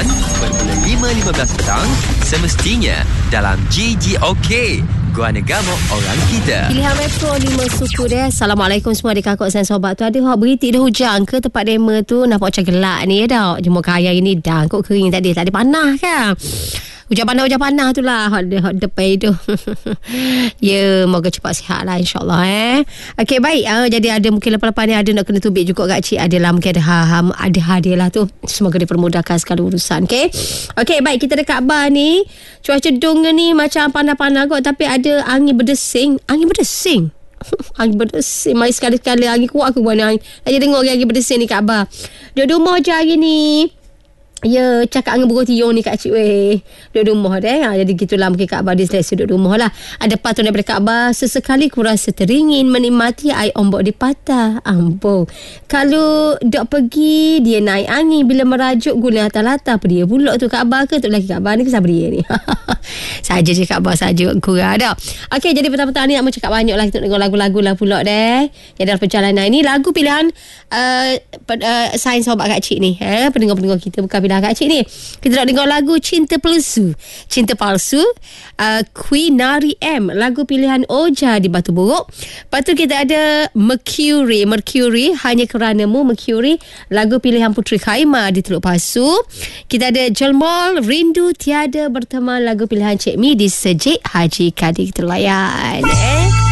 Ahad bermula 5.15 petang semestinya dalam GGOK. Gua Negamo Orang Kita. Pilihan Metro 5 suku dia. Assalamualaikum semua adik kakak dan sobat tu. Ada hak beriti dah hujan ke tempat demo tu. Nampak macam gelap ni dah. Jumpa kaya ini dah kok kering tadi. Tak ada panas kan. Hujan panas tu lah. Hot depan tu. Ya, moga cepat sihat lah insyaAllah Okey, baik. Jadi ada mungkin lepas-lepas ni ada nak kena tubik juga kat cik. Adalah mungkin ada hadiah lah tu. Semoga dipermudahkan segala urusan. Okey, baik. Kita dekat bar ni. Cuaca dong ni macam panas-panas kot. Tapi ada angin berdesing. Angin berdesing. Mari sekali-sekali angin kuat ke buat ni angin. Saya tengok angin berdesing ni kat bar. Duduk rumah je hari ni. Ya, cakap angin bergotiong ni Kak Cik weh. Duduk rumah deh. Jadi gitulah mungkin Kak Abah dia selesa duduk rumah lah. Ada patut daripada Kak Abah. Sesekali ku rasa teringin menikmati air ombak di patah. Ampun. Kalau dok pergi dia naik angin. Bila merajuk guna latar-latar apa dia pula tu Kak Abah ke? Tu lagi Kak Abah ni ke sabar dia ni. Saja je Kak Abah saja kurang dah. Okey, jadi petang-petang ni nak cakap banyak lah. Kita dengar lagu-lagu lah pula deh. Jadi dalam perjalanan ini lagu pilihan sains sobat Kak Cik ni. Pendengar-pendengar kita bukan pilihan Kak Cik ni. Kita nak dengar lagu Cinta Palsu Queen Nari M. Lagu pilihan Oja di Batu Buruk. Lepas tu kita ada Mercury Hanya Keranamu Mercury. Lagu pilihan Putri Khaimah di Teluk Pasu. Kita ada Jelmol Rindu Tiada Berteman. Lagu pilihan Cik Mi di Sejik Haji Kadir. Kita layan